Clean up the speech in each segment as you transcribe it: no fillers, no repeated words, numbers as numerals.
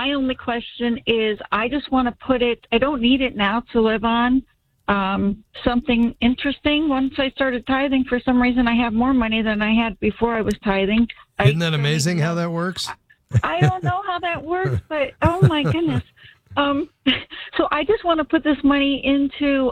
my only question is, I just want to put it, I don't need it now to live on. Something interesting. Once I started tithing, for some reason, I have more money than I had before I was tithing. Isn't that amazing how that works? I don't know how that works, but oh my goodness. So I just want to put this money into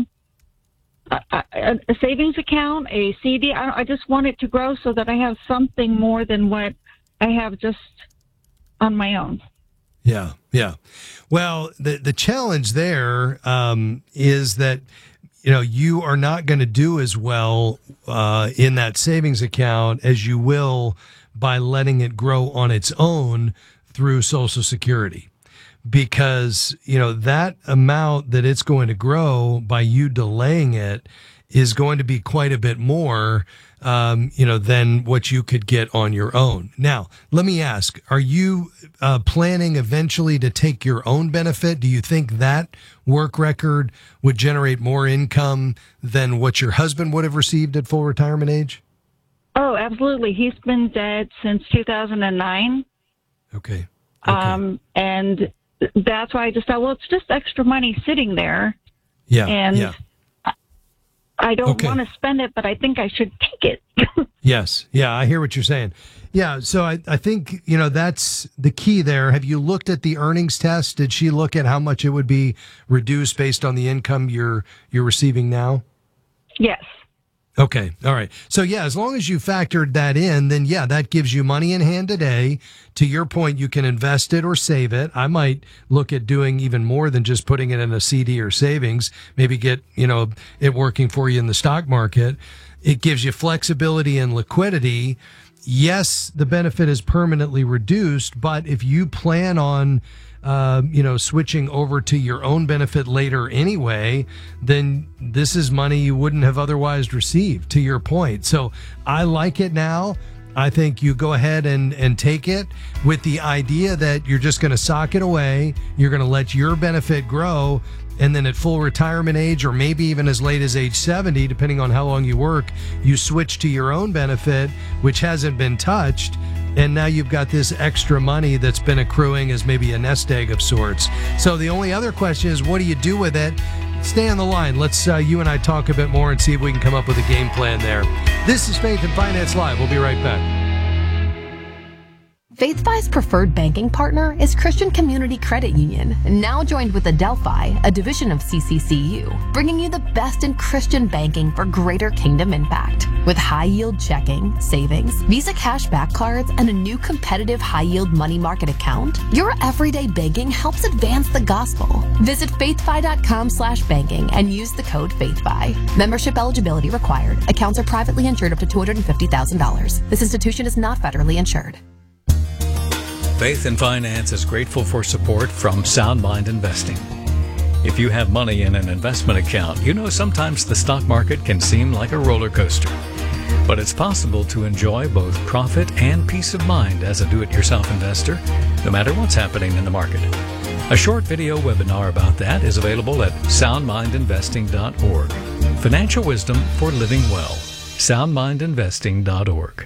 a savings account, a CD. I just want it to grow so that I have something more than what I have just on my own. Yeah. Well, the challenge there is that, you are not going to do as well in that savings account as you will by letting it grow on its own through Social Security. Because, that amount that it's going to grow by you delaying it is going to be quite a bit more, than what you could get on your own. Now, let me ask, are you planning eventually to take your own benefit? Do you think that work record would generate more income than what your husband would have received at full retirement age? Oh, absolutely. He's been dead since 2009. Okay. And that's why I just thought, well, it's just extra money sitting there. Yeah. And I don't want to spend it, but I think I should take it. Yes. Yeah, I hear what you're saying. Yeah, so I think, that's the key there. Have you looked at the earnings test? Did she look at how much it would be reduced based on the income you're receiving now? Yes. Okay. All right. So, as long as you factored that in, then, that gives you money in hand today. To your point, you can invest it or save it. I might look at doing even more than just putting it in a CD or savings, maybe get, it working for you in the stock market. It gives you flexibility and liquidity. Yes, the benefit is permanently reduced, but if you plan on switching over to your own benefit later anyway, then this is money you wouldn't have otherwise received, to your point. So I like it now. I think you go ahead and take it with the idea that you're just going to sock it away. You're going to let your benefit grow. And then at full retirement age, or maybe even as late as age 70, depending on how long you work, you switch to your own benefit, which hasn't been touched. And now you've got this extra money that's been accruing as maybe a nest egg of sorts. So the only other question is, what do you do with it? Stay on the line. Let's you and I talk a bit more and see if we can come up with a game plan there. This is Faith and Finance Live. We'll be right back. FaithFi's preferred banking partner is Christian Community Credit Union, now joined with Adelphi, a division of CCCU, bringing you the best in Christian banking for greater kingdom impact. With high-yield checking, savings, Visa cashback cards, and a new competitive high-yield money market account, your everyday banking helps advance the gospel. Visit faithfi.com/banking and use the code FaithFi. Membership eligibility required. Accounts are privately insured up to $250,000. This institution is not federally insured. Faith and Finance is grateful for support from Sound Mind Investing. If you have money in an investment account, sometimes the stock market can seem like a roller coaster. But it's possible to enjoy both profit and peace of mind as a do-it-yourself investor, no matter what's happening in the market. A short video webinar about that is available at soundmindinvesting.org. Financial wisdom for living well. soundmindinvesting.org.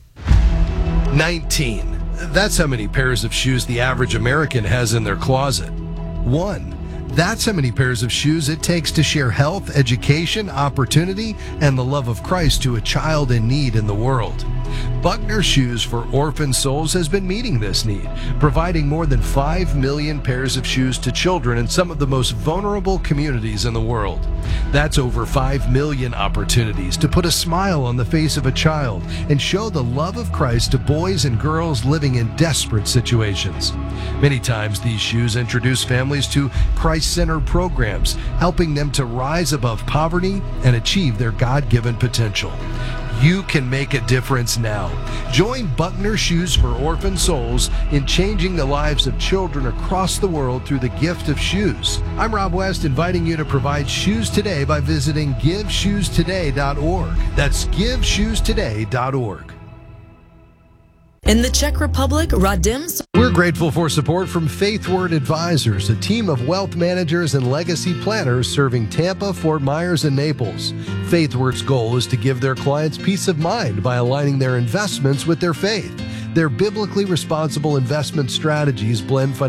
19. That's how many pairs of shoes the average American has in their closet. 1. That's how many pairs of shoes it takes to share health, education, opportunity, and the love of Christ to a child in need in the world. Buckner Shoes for Orphan Souls has been meeting this need, providing more than 5 million pairs of shoes to children in some of the most vulnerable communities in the world. That's over 5 million opportunities to put a smile on the face of a child and show the love of Christ to boys and girls living in desperate situations. Many times these shoes introduce families to Christ-centered programs, helping them to rise above poverty and achieve their God-given potential. You can make a difference now. Join Buckner Shoes for Orphan Souls in changing the lives of children across the world through the gift of shoes. I'm Rob West, inviting you to provide shoes today by visiting GiveShoesToday.org. That's GiveShoesToday.org. In the Czech Republic, Radim's. We're grateful for support from FaithWord Advisors, a team of wealth managers and legacy planners serving Tampa, Fort Myers, and Naples. FaithWord's goal is to give their clients peace of mind by aligning their investments with their faith. Their biblically responsible investment strategies blend